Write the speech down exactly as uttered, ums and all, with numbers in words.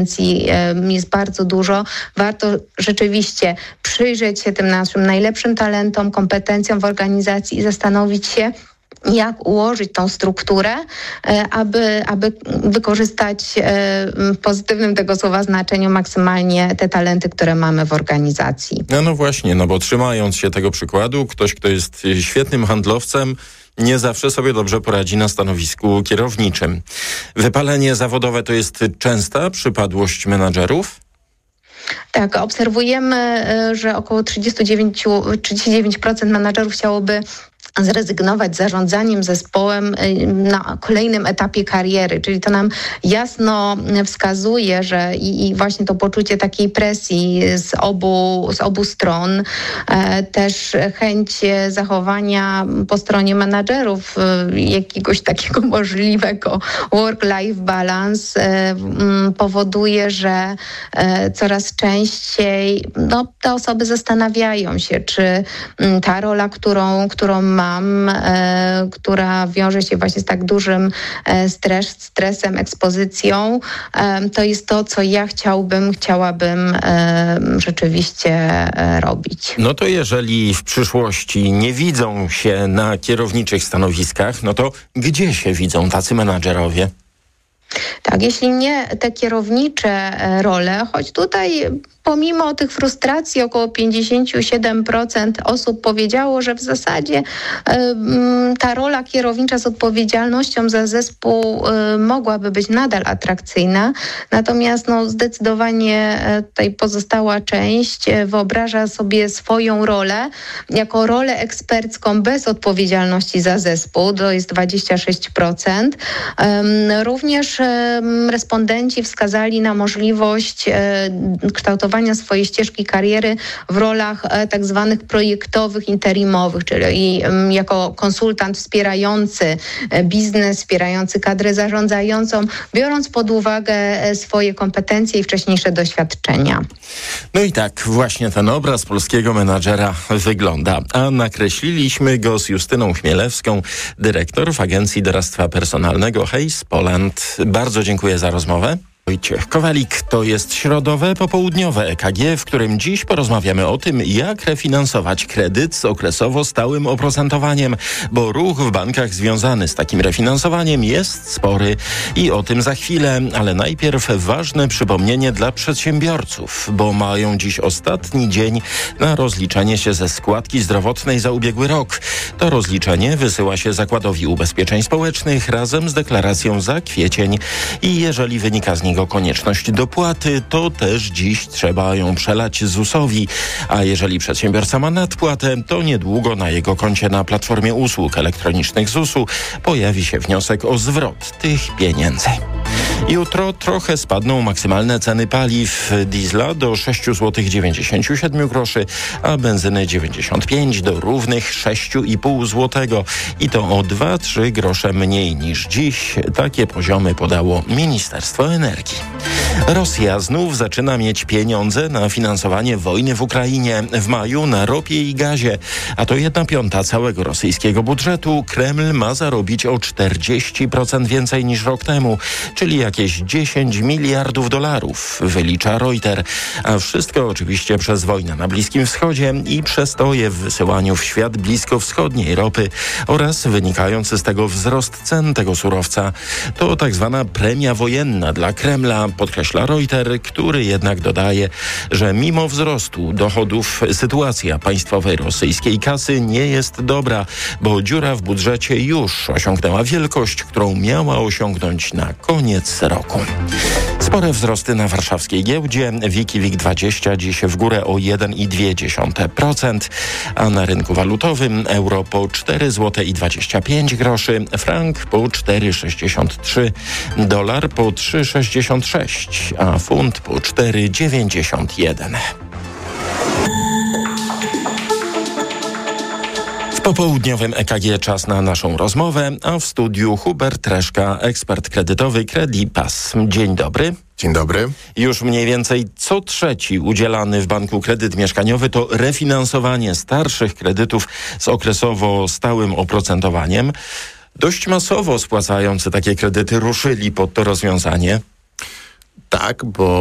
jest bardzo dużo. Warto rzeczywiście przyjrzeć się tym naszym najlepszym talentom, kompetencjom w organizacji i zastanowić się, jak ułożyć tą strukturę, aby, aby wykorzystać w pozytywnym tego słowa znaczeniu maksymalnie te talenty, które mamy w organizacji. No, no właśnie, no bo trzymając się tego przykładu, ktoś, kto jest świetnym handlowcem, nie zawsze sobie dobrze poradzi na stanowisku kierowniczym. Wypalenie zawodowe to jest częsta przypadłość menadżerów? Tak, obserwujemy, że około trzydzieści dziewięć, trzydzieści dziewięć procent menadżerów chciałoby zrezygnować z zarządzaniem zespołem na kolejnym etapie kariery, czyli to nam jasno wskazuje, że i, i właśnie to poczucie takiej presji z obu, z obu stron, e, też chęć zachowania po stronie menadżerów e, jakiegoś takiego możliwego work-life balance e, m, powoduje, że e, coraz częściej no, te osoby zastanawiają się, czy m, ta rola, którą, którą ma mam, e, która wiąże się właśnie z tak dużym e, stres, stresem, ekspozycją, e, to jest to, co ja chciałbym, chciałabym e, rzeczywiście e, robić. No to jeżeli w przyszłości nie widzą się na kierowniczych stanowiskach, no to gdzie się widzą tacy menadżerowie? Tak, jeśli nie te kierownicze role, choć tutaj pomimo tych frustracji około pięćdziesiąt siedem procent osób powiedziało, że w zasadzie y, ta rola kierownicza z odpowiedzialnością za zespół y, mogłaby być nadal atrakcyjna. Natomiast no, zdecydowanie y, tutaj pozostała część y, wyobraża sobie swoją rolę jako rolę ekspercką bez odpowiedzialności za zespół. To jest dwadzieścia sześć procent. Y, również y, respondenci wskazali na możliwość y, kształtowania swojej ścieżki kariery w rolach e, tak zwanych projektowych, interimowych, czyli m, jako konsultant wspierający e, biznes, wspierający kadrę zarządzającą, biorąc pod uwagę e, swoje kompetencje i wcześniejsze doświadczenia. No i tak właśnie ten obraz polskiego menadżera wygląda, a nakreśliliśmy go z Justyną Chmielewską, dyrektor w Agencji Doradztwa Personalnego Hays Poland. Bardzo dziękuję za rozmowę. Wojciech Kowalik, to jest środowe popołudniowe E K G, w którym dziś porozmawiamy o tym, jak refinansować kredyt z okresowo stałym oprocentowaniem, bo ruch w bankach związany z takim refinansowaniem jest spory i o tym za chwilę, ale najpierw ważne przypomnienie dla przedsiębiorców, bo mają dziś ostatni dzień na rozliczenie się ze składki zdrowotnej za ubiegły rok. To rozliczenie wysyła się Zakładowi Ubezpieczeń Społecznych razem z deklaracją za kwiecień i jeżeli wynika z niego konieczność dopłaty, to też dziś trzeba ją przelać zusowi, a jeżeli przedsiębiorca ma nadpłatę, to niedługo na jego koncie na platformie usług elektronicznych zusu pojawi się wniosek o zwrot tych pieniędzy. Jutro trochę spadną maksymalne ceny paliw. Diesla do sześć złotych dziewięćdziesiąt siedem groszy, a benzyny dziewięćdziesiąt pięć do równych sześć i pół złotego. I to o dwa trzy grosze mniej niż dziś. Takie poziomy podało Ministerstwo Energii. Rosja znów zaczyna mieć pieniądze na finansowanie wojny w Ukrainie. W maju na ropie i gazie, a to jedna piąta całego rosyjskiego budżetu, Kreml ma zarobić o czterdzieści procent więcej niż rok temu, czyli jakieś dziesięć miliardów dolarów, wylicza Reuters. A wszystko oczywiście przez wojnę na Bliskim Wschodzie i przestoje w wysyłaniu w świat bliskowschodniej ropy oraz wynikający z tego wzrost cen tego surowca. To tak zwana premia wojenna dla Kremla, podkreśla Reuters, który jednak dodaje, że mimo wzrostu dochodów sytuacja państwowej rosyjskiej kasy nie jest dobra, bo dziura w budżecie już osiągnęła wielkość, którą miała osiągnąć na koniec roku. Spore wzrosty na warszawskiej giełdzie. Wikileaks dwadzieścia dziś w górę o jeden i dwie dziesiąte procent, a na rynku walutowym euro po cztery złote dwadzieścia pięć groszy, frank po cztery sześćdziesiąt trzy, dolar po trzy sześćdziesiąt sześć, a funt po cztery dziewięćdziesiąt jeden. W popołudniowym E K G czas na naszą rozmowę, a w studiu Hubert Reszka, ekspert kredytowy Credipass. Dzień dobry. Dzień dobry. Już mniej więcej co trzeci udzielany w banku kredyt mieszkaniowy to refinansowanie starszych kredytów z okresowo stałym oprocentowaniem. Dość masowo spłacający takie kredyty ruszyli pod to rozwiązanie. tak, bo